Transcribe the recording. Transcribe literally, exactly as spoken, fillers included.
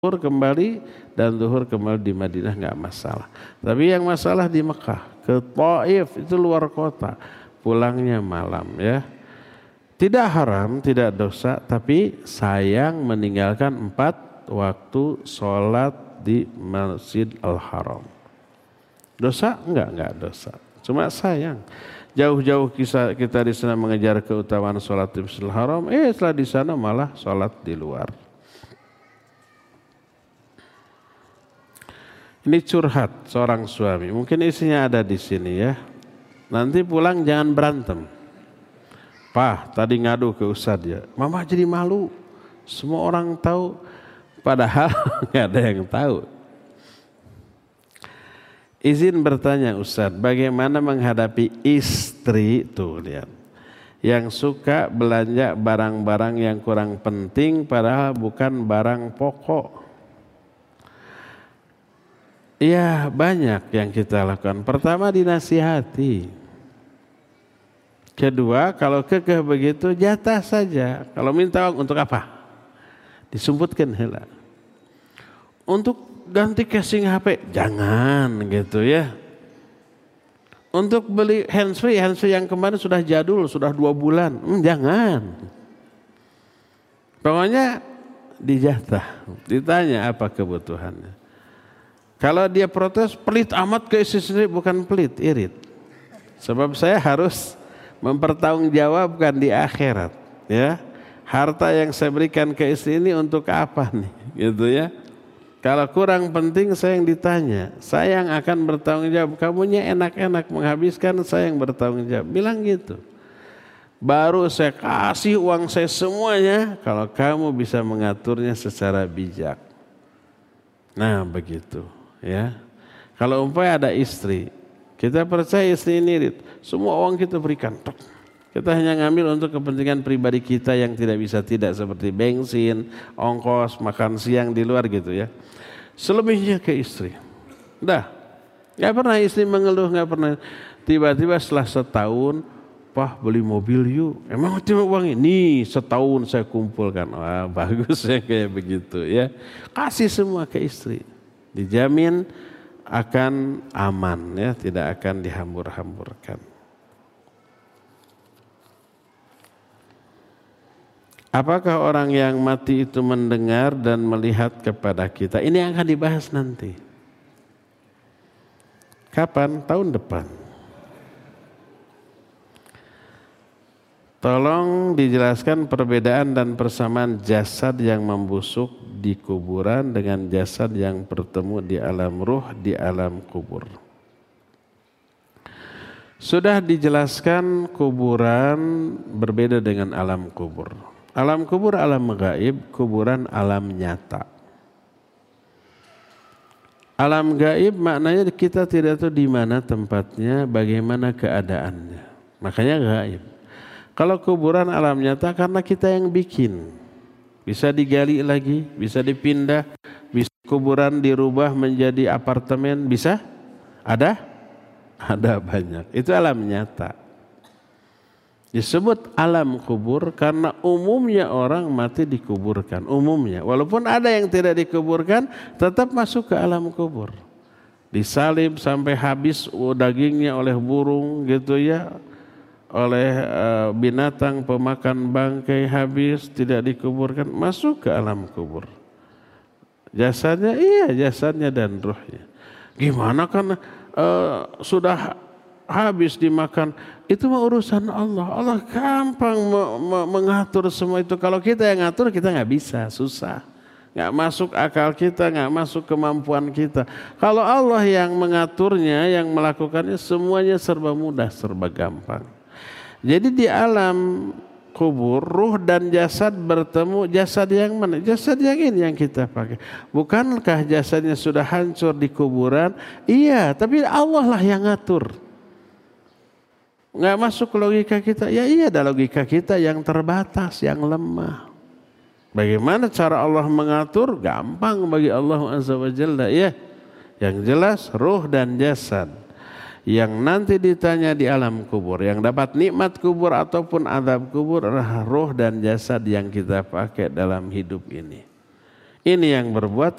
zuhur kembali dan zuhur kembali di Madinah nggak masalah. Tapi yang masalah di Mekah, ke Taif itu luar kota, pulangnya malam ya. Tidak haram, tidak dosa, tapi sayang meninggalkan empat waktu sholat di Masjid Al-Haram. Dosa? Enggak, enggak dosa. Cuma sayang. Jauh-jauh kita, kita di sana mengejar keutamaan sholat di Masjid Al-Haram, eh setelah di sana malah sholat di luar. Ini curhat seorang suami, mungkin isinya ada di sini ya. Nanti pulang jangan berantem. Pak, tadi ngadu ke Ustadz ya, mama jadi malu. Semua orang tahu, padahal nggak ada yang tahu. Izin bertanya Ustadz, bagaimana menghadapi istri tuh lihat, yang suka belanja barang-barang yang kurang penting, padahal bukan barang pokok. Iya banyak yang kita lakukan. Pertama dinasihati. Kedua kalau kekeh begitu jatah saja. Kalau minta uang untuk apa? Disumputkan heula. Untuk ganti casing H P jangan gitu ya. Untuk beli handsfree, handsfree yang kemarin sudah jadul, sudah dua bulan, hmm, jangan. Pokoknya dijatah. Ditanya apa kebutuhannya. Kalau dia protes, pelit amat ke istri sendiri, bukan pelit, irit. Sebab saya harus mempertanggungjawabkan di akhirat. Ya, harta yang saya berikan ke istri ini untuk apa nih, gitu ya. Kalau kurang penting saya yang ditanya, saya yang akan bertanggung jawab. Kamunya enak-enak menghabiskan, saya yang bertanggung jawab. Bilang gitu. Baru saya kasih uang saya semuanya, kalau kamu bisa mengaturnya secara bijak. Nah begitu. Ya, kalau umpamanya ada istri, kita percaya istri ini irit, semua uang kita berikan, kita hanya ngambil untuk kepentingan pribadi kita yang tidak bisa tidak, seperti bensin, ongkos, makan siang di luar gitu ya. Selebihnya ke istri. Dah, nggak pernah istri mengeluh, nggak pernah. Tiba-tiba setelah setahun, Pah beli mobil yuk. Emang cuma uang ini setahun saya kumpulkan. Wah bagus ya kayak begitu ya. Kasih semua ke istri. Dijamin akan aman ya, tidak akan dihambur-hamburkan. Apakah orang yang mati itu mendengar dan melihat kepada kita? Ini yang akan dibahas nanti. Kapan? Tahun depan. Tolong dijelaskan perbedaan dan persamaan jasad yang membusuk di kuburan dengan jasad yang bertemu di alam ruh di alam kubur. Sudah dijelaskan kuburan berbeda dengan alam kubur. Alam kubur alam gaib, kuburan alam nyata. Alam gaib maknanya kita tidak tahu di mana tempatnya, bagaimana keadaannya. Makanya gaib. Kalau kuburan alam nyata karena kita yang bikin. Bisa digali lagi, bisa dipindah, bisa kuburan dirubah menjadi apartemen, bisa? Ada? Ada banyak. Itu alam nyata. Disebut alam kubur karena umumnya orang mati dikuburkan. Umumnya. Walaupun ada yang tidak dikuburkan, tetap masuk ke alam kubur. Disalib sampai habis dagingnya oleh burung gitu ya. Oleh uh, binatang pemakan bangkai habis, tidak dikuburkan, masuk ke alam kubur. Jasadnya, iya jasadnya dan ruhnya. Gimana kan uh, sudah habis dimakan, itu mah urusan Allah. Allah gampang me- me- mengatur semua itu. Kalau kita yang ngatur, kita nggak bisa, susah. Nggak masuk akal kita, nggak masuk kemampuan kita. Kalau Allah yang mengaturnya, yang melakukannya, semuanya serba mudah, serba gampang. Jadi di alam kubur, ruh dan jasad bertemu. Jasad yang mana? Jasad yang ini yang kita pakai. Bukankah jasadnya sudah hancur di kuburan? Iya, tapi Allah lah yang ngatur. Nggak masuk logika kita. Ya iya, ada logika kita yang terbatas, yang lemah. Bagaimana cara Allah mengatur? Gampang bagi Allah Azza wa Jalla. Ya, yang jelas ruh dan jasad. Yang nanti ditanya di alam kubur, yang dapat nikmat kubur ataupun azab kubur adalah roh dan jasad yang kita pakai dalam hidup ini. Ini yang berbuat